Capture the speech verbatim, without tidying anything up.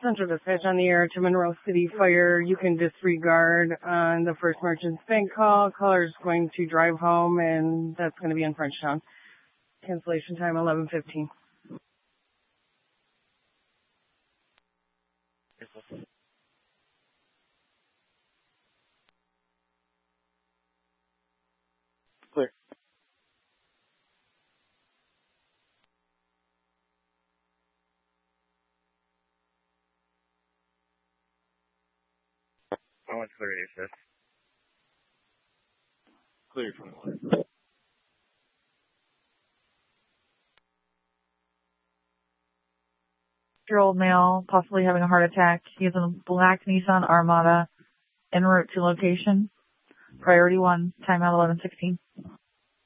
Central Dispatch on the air to Monroe City Fire. You can disregard on the First Merchants Bank call. Caller's going to drive home, and that's going to be in Frenchtown. Cancellation time eleven fifteen. Clear. I want clear A S S. Clear from the left. Year-old male, possibly having a heart attack. He is in a black Nissan Armada en route to location. Priority one, timeout eleven sixteen.